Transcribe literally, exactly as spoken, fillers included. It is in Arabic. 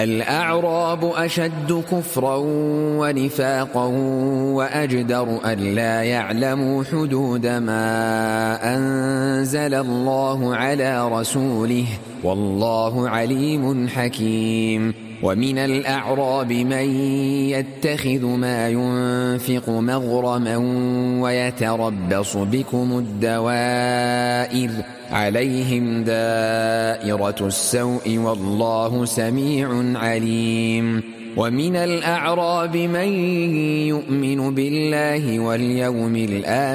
الأعراب أشد كفرا ونفاقا وأجدر ألا يعلموا حدود ما أنزل الله على رسوله والله عليم حكيم. ومن الأعراب من يتخذ ما ينفق مغرما ويتربص بكم الدوائر عليهم دائرة السوء والله سميع عليم. ومن الأعراب من يؤمن بالله واليوم الآخر